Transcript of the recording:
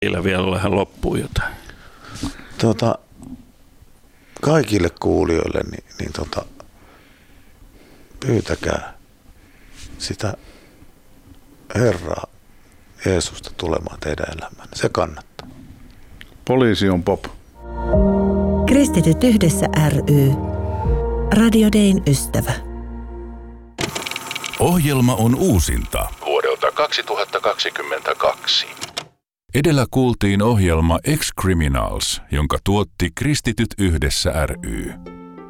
Meillä vielä vähän loppuu jotain. Kaikille kuulijoille pyytäkää sitä Herraa Jeesusta tulemaan teidän elämään. Se kannattaa. Poliisi on pop. Kristityt yhdessä ry. Radio Dayn ystävä. Ohjelma on uusinta vuodelta 2022. Edellä kuultiin ohjelma Ex-Criminals, jonka tuotti Kristityt yhdessä ry.